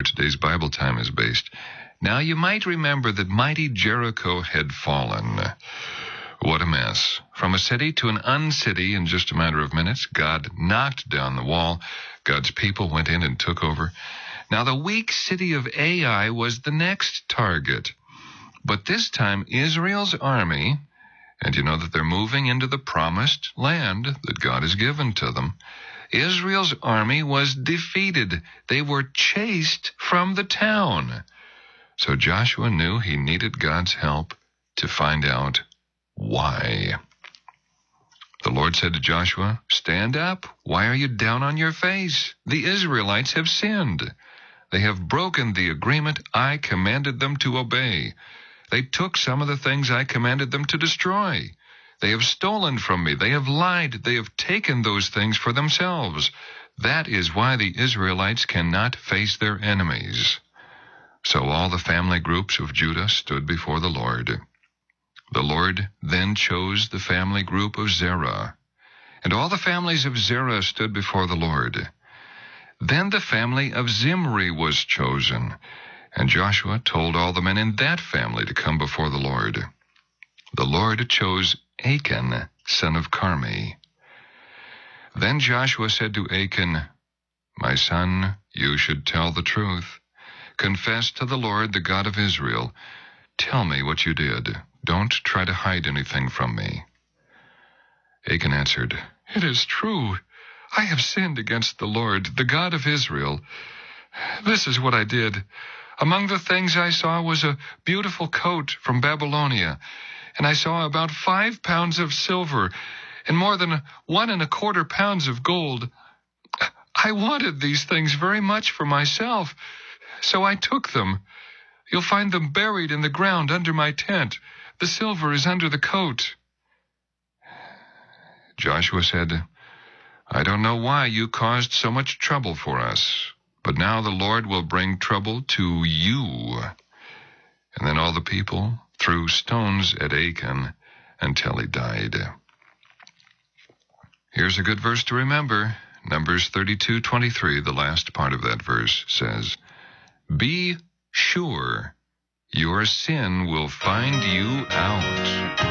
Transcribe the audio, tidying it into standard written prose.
today's Bible time is based. Now you might remember that mighty Jericho had fallen. What a mess. From a city to an uncity in just a matter of minutes. God knocked down the wall. God's people went in and took over. Now the weak city of Ai was the next target. But this time Israel's army, and you know that they're moving into the promised land that God has given to them, Israel's army was defeated. They were chased from the town. So Joshua knew he needed God's help to find out why. The Lord said to Joshua, "Stand up. Why are you down on your face? The Israelites have sinned. They have broken the agreement I commanded them to obey. They took some of the things I commanded them to destroy. They have stolen from me. They have lied. They have taken those things for themselves. That is why the Israelites cannot face their enemies." So all the family groups of Judah stood before the Lord. The Lord then chose the family group of Zerah, and all the families of Zerah stood before the Lord. Then the family of Zimri was chosen, and Joshua told all the men in that family to come before the Lord. The Lord chose Achan, son of Carmi. Then Joshua said to Achan, "My son, you should tell the truth. Confess to the Lord, the God of Israel. Tell me what you did. Don't try to hide anything from me." Achan answered, "It is true. I have sinned against the Lord, the God of Israel. This is what I did. Among the things I saw was a beautiful coat from Babylonia, and I saw about 5 pounds of silver and more than 1¼ pounds of gold. I wanted these things very much for myself, so I took them. You'll find them buried in the ground under my tent. The silver is under the coat." Joshua said, "I don't know why you caused so much trouble for us, but now the Lord will bring trouble to you." And then all the people threw stones at Achan until he died. Here's a good verse to remember. Numbers 32:23, the last part of that verse says, "Be sure your sin will find you out."